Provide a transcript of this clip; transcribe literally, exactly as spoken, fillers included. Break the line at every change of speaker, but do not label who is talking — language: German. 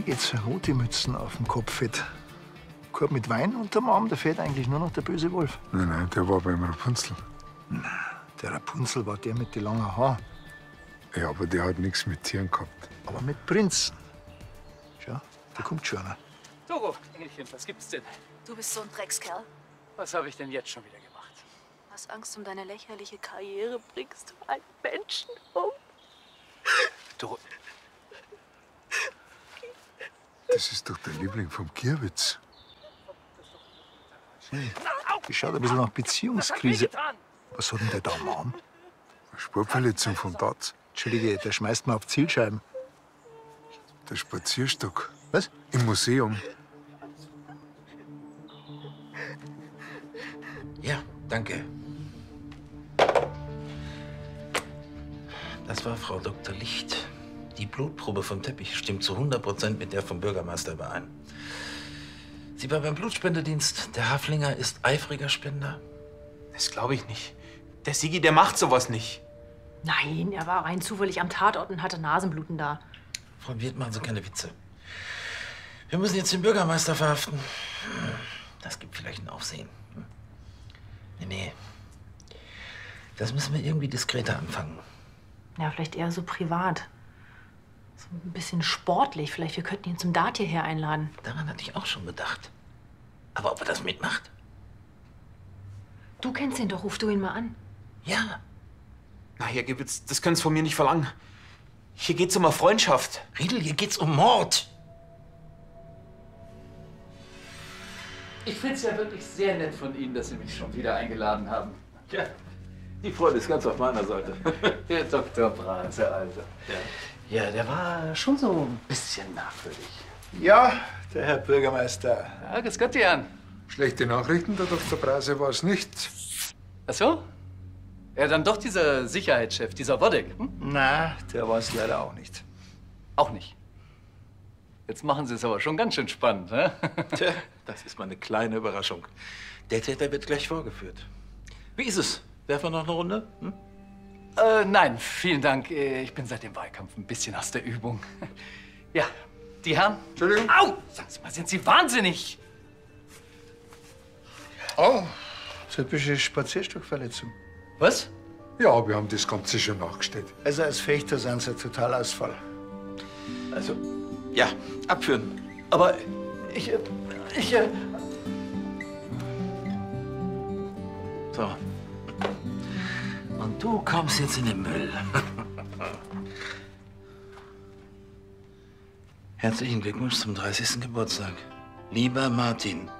jetzt rote Mützen auf dem Kopf hat. Korb mit Wein unterm Arm, da fehlt eigentlich nur noch der böse Wolf.
Nein, nein, der war beim Rapunzel.
Nein, der Rapunzel war der mit den langen Haaren.
Ja, aber der hat nichts mit Tieren gehabt.
Aber mit Prinzen. Schau, da kommt schon einer.
Doro, Engelchen, was gibt's denn?
Du bist so ein Dreckskerl.
Was habe ich denn jetzt schon wieder gemacht?
Hast Angst um deine lächerliche Karriere, bringst du einen Menschen um.
Doro.
Das ist doch der Liebling vom Gierwitz.
Hey, das schaut ein bisschen nach Beziehungskrise. Was hat denn der da am Arm?
Eine Sportverletzung vom Darts.
Entschuldige, der schmeißt mir auf Zielscheiben.
Der Spazierstock.
Was?
Im Museum.
Ja, danke. Das war Frau Doktor Licht. Die Blutprobe vom Teppich stimmt zu hundert Prozent mit der vom Bürgermeister überein. Sie war beim Blutspendedienst. Der Haflinger ist eifriger Spender.
Das glaube ich nicht. Der Sigi, der macht sowas nicht.
Nein, er war rein zufällig am Tatort und hatte Nasenbluten da.
Frau Wirth, machen Sie keine Witze. Wir müssen jetzt den Bürgermeister verhaften. Das gibt vielleicht ein Aufsehen. Nee, nee. Das müssen wir irgendwie diskreter anfangen.
Ja, vielleicht eher so privat. So ein bisschen sportlich. Vielleicht wir könnten ihn zum Dart hierher einladen.
Daran hatte ich auch schon gedacht. Aber ob er das mitmacht?
Du kennst ihn doch, ruf du ihn mal an.
Ja.
Na, Herr Gewitz, das können Sie von mir nicht verlangen. Hier geht's um eine Freundschaft.
Riedel, hier geht's um Mord.
Ich finde es ja wirklich sehr nett von Ihnen, dass Sie mich schon wieder eingeladen haben. Ja, die Freude ist ganz auf meiner Seite. Der Doktor Brase, Alter. Ja. ja, der war schon so ein bisschen merkwürdig.
Ja, der Herr Bürgermeister.
Ja, grüß Gott, Jan.
Schlechte Nachrichten, der Doktor Brase war es nicht.
Ach so? Ja, dann doch dieser Sicherheitschef, dieser Wodek. Hm?
Na, der war es leider auch nicht.
Auch nicht. Jetzt machen Sie es aber schon ganz schön spannend, ne?
Tja, das ist mal eine kleine Überraschung. Der Täter wird gleich vorgeführt. Wie ist es? Werfen wir noch eine Runde? Hm?
Äh, nein, vielen Dank. Ich bin seit dem Wahlkampf ein bisschen aus der Übung. Ja, die Herren.
Entschuldigung.
Au! Sagen Sie mal, sind Sie wahnsinnig?
Oh, typische Spazierstockverletzung.
Was?
Ja, wir haben das Ganze schon nachgestellt.
Also als Fechter sind Sie ein Totalausfall.
Also, ja, abführen.
Aber ich, äh, ich, äh...
So. Und du kommst jetzt in den Müll. Herzlichen Glückwunsch zum dreißigsten Geburtstag. Lieber Martin.